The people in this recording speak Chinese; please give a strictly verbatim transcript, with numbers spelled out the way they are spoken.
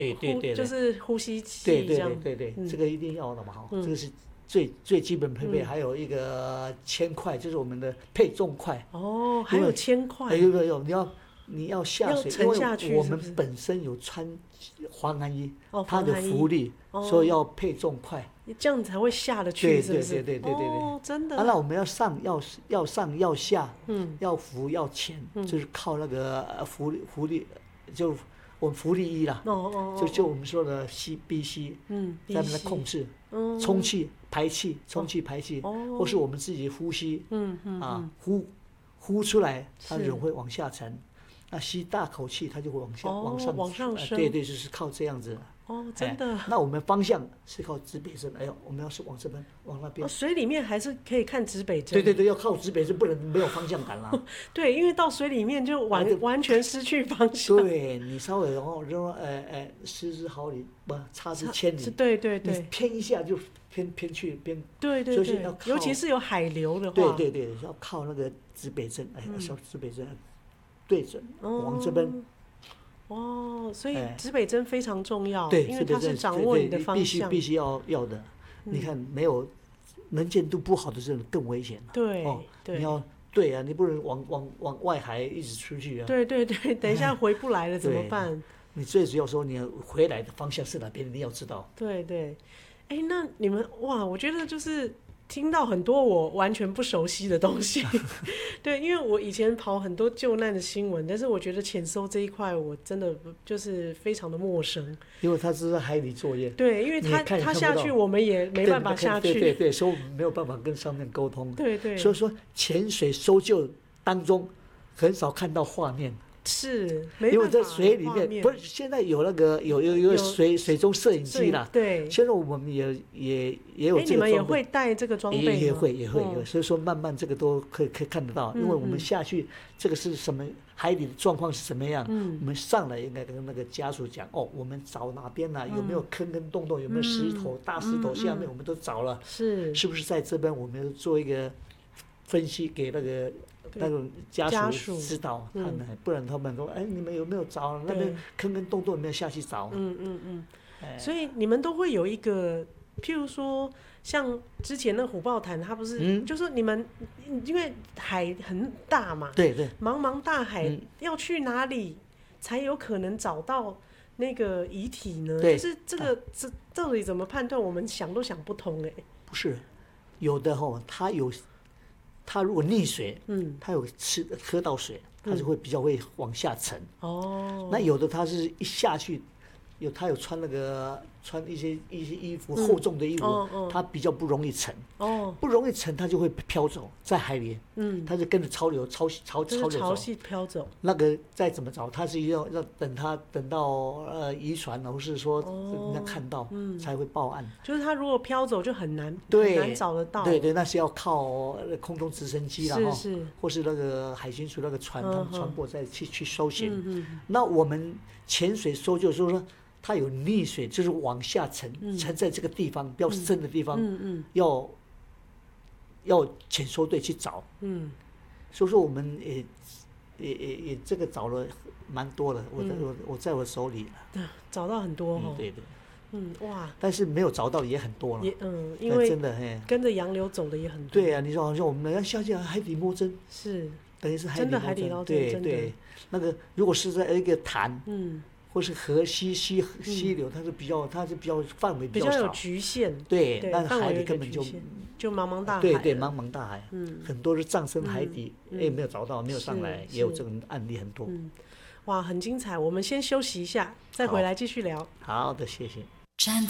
哎，对对， 就是呼吸器对对这样。 对对对， 嗯这个一定要的嘛哈， 嗯这个是最最基本配备， 嗯还有一个铅块，就是我们的配重块。 哦，还因为有铅块哎，有有有，你要你要下要水，因为沉下去我们是不是本身有穿防寒衣， 哦， 它的防寒衣浮力， 哦所以要配重块。 这样才会下得去， 对是不是？ 对对对对对对哦，真的。 啊，那我们要上要要上要下， 嗯要浮要潜， 嗯就是靠那个呃浮力浮力，就我们浮力衣啦， 哦哦哦， 就就我们说的 C B C， 嗯， 在那控制， 嗯充气排气，充气排气， 哦或是我们自己呼吸， 嗯嗯啊呼呼出来，它是人会往下沉。那吸大口气，它就会往下、 哦往上往上升呃对对，就是靠这样子。 哦，真的。 哎那我们方向是靠指北针，哎呦，我们要是往这边往那边。 哦，水里面还是可以看指北针。 对对对，要靠指北针，不能没有方向感啦。 对，因为到水里面就完、 啊对完全失去方向。 对你稍微然后就说，呃呃，失之毫厘，不差之千里。 对对对， 你偏一下就偏偏去偏。 对对对所以要，靠尤其是有海流的话。 对对对，要靠那个指北针，哎， 嗯要指北针对准，往这边。 哦，所以哎指北针非常重要， 对， 因为它是指北针掌握你的对对方向。 必须必须要要的。你看没有能见度不好的时候更危险了。 对哦， 对你要对啊，你不能往往往外海一直出去啊。 对对对，等一下回不来了怎么对办？ 你最主要说你回来的方向是哪边，你要知道。 对对，哎，那你们哇，我觉得就是听到很多我完全不熟悉的东西。对，因为我以前跑很多救难的新闻，但是我觉得潜搜这一块我真的就是非常的陌生。 因为他是在海里作业。 对，因为他他下去，我们也没办法下去。 对对对，所以我们没有办法跟上面沟通。 对对。 所以说潜水搜救当中很少看到画面。 是，没办法， 因为在水里面，不是现在有那个有有有水水中摄影机啦。 对。 现在我们也也也有这个装备。 你们也会带这个装备吗？ 也会也会有，所以说慢慢这个都可以可以看得到，因为我们下去这个是什么海里的状况是什么样，我们上来应该跟那个家属讲哦，我们找哪边呢？有没有坑跟洞洞？有没有石头？大石头下面我们都找了， 是是不是在这边我们做一个分析给那个。那种家属知道他们，不然他们说：“哎，你们有没有找那边坑跟洞洞？有没有下去找？” 嗯嗯嗯。所以你们都会有一个，譬如说，像之前那虎豹潭，它不是，就说你们因为海很大嘛， 对对， 茫茫大海，要去哪里才有可能找到那个遗体呢？就是这个这到底怎么判断？我们想都想不通哎。 不是，有的哈，它有。它如果溺水，嗯，它有吃喝到水，它就会比较会往下沉。哦，那有的它是一下去，有它有穿那个穿一些一些衣服厚重的衣服，它比较不容易沉。哦，不容易沉，它就会飘走在海里。嗯，它就跟着潮流潮潮潮流走。 潮汐飘走。 那个再怎么找，它是要要等它等到呃渔船，或是说人家看到才会报案。 就是它如果飘走就很难很难找得到。 对对，那是要靠空中直升机啦， 是是， 或是那个海巡署那个船，他们船舶再去去搜寻。那我们潜水搜救就是说。它有溺水，就是往下沉，嗯、沉在这个地方比较深的地方，嗯嗯、要要潜搜队去找。嗯，所以说我们也也也也这个找了蛮多的，我在、嗯、我我在我手里了， 找到很多哦。 嗯、对对。 嗯哇！ 但是没有找到也很多了。 也嗯，因为真的嘿， 跟着洋流走的也很多。 对啊，你说好像我们要下去海底摸针， 是等于是真的海底捞针。 对对，那个如果是在一个潭，嗯。或是河溪溪溪流，它是比较，它是比较范围比较少， 比较有局限。 对，那海里根本就就茫茫大海。 对对，茫茫大海，嗯，很多是葬身海底，哎，没有找到，没有上来，也有这种案例很多。 嗯，哇，很精彩。我们先休息一下，再回来继续聊。 好的，谢谢。 站